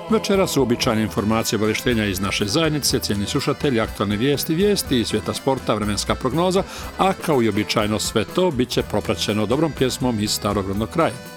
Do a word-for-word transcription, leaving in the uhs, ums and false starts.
Večera su običajne informacije obavještenja iz naše zajednice, cijeni slušatelji, aktualne vijesti, vijesti iz svijeta sporta, vremenska prognoza, a kao i običajno sve to bit će propraćeno dobrom pjesmom iz starog rodnog kraja.